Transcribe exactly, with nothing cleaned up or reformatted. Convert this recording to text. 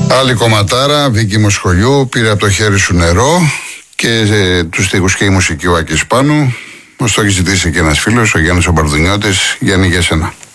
Άλλη κομματάρα, Βίκη Μοσχολιού, πήρε από το χέρι σου νερό και ε, τους στίχους και η μουσική ο Άκης Πάνου. Μας το έχει ζητήσει και ένας φίλος, ο Γιάννης ο Μπαρδουνιώτης. Γιάννη, για σένα.